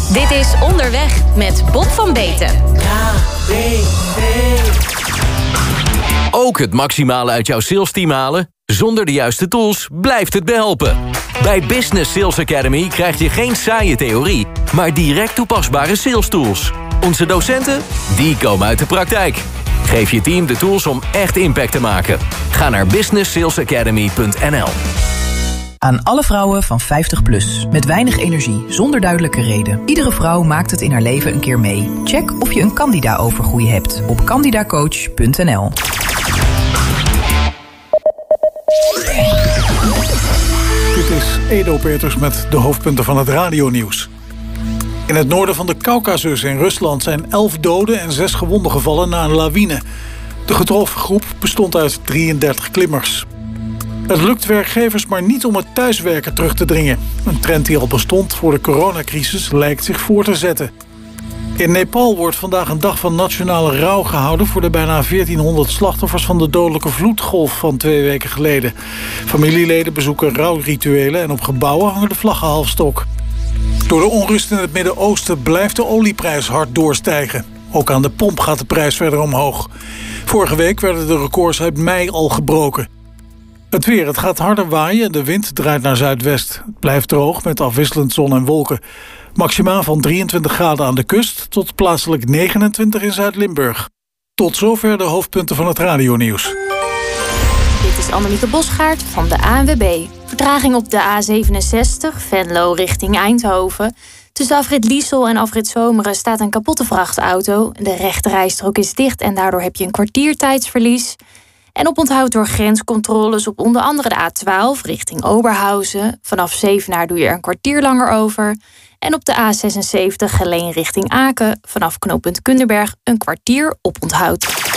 Dit is Onderweg met Bob van Beten. Ook het maximale uit jouw salesteam halen? Zonder de juiste tools blijft het behelpen. Bij Business Sales Academy krijg je geen saaie theorie, maar direct toepasbare sales tools. Onze docenten, die komen uit de praktijk. Geef je team de tools om echt impact te maken. Ga naar businesssalesacademy.nl. Aan alle vrouwen van 50 plus. Met weinig energie, zonder duidelijke reden. Iedere vrouw maakt het in haar leven een keer mee. Check of je een candida-overgroei hebt op candidacoach.nl. Dit is Edo Peters met de hoofdpunten van het radionieuws. In het noorden van de Kaukasus in Rusland zijn 11 doden en 6 gewonden gevallen na een lawine. De getroffen groep bestond uit 33 klimmers. Het lukt werkgevers maar niet om het thuiswerken terug te dringen. Een trend die al bestond voor de coronacrisis lijkt zich voor te zetten. In Nepal wordt vandaag een dag van nationale rouw gehouden voor de bijna 1400 slachtoffers van de dodelijke vloedgolf van 2 weken geleden. Familieleden bezoeken rouwrituelen en op gebouwen hangen de vlaggen halfstok. Door de onrust in het Midden-Oosten blijft de olieprijs hard doorstijgen. Ook aan de pomp gaat de prijs verder omhoog. Vorige week werden de records uit mei al gebroken. Het weer, het gaat harder waaien en de wind draait naar zuidwest. Het blijft droog met afwisselend zon en wolken. Maximaal van 23 graden aan de kust tot plaatselijk 29 in Zuid-Limburg. Tot zover de hoofdpunten van het radionieuws. Dit is Annemieke Bosgaard van de ANWB. Vertraging op de A67, Venlo richting Eindhoven. Tussen afrit Liesel en afrit Zomeren staat een kapotte vrachtauto. De rechterrijstrook is dicht en daardoor heb je een kwartiertijdsverlies. En oponthoud door grenscontroles op onder andere de A12 richting Oberhausen. Vanaf Zevenaar doe je er een kwartier langer over. En op de A76 Geleen richting Aken. Vanaf knooppunt Kunderberg een kwartier oponthoud.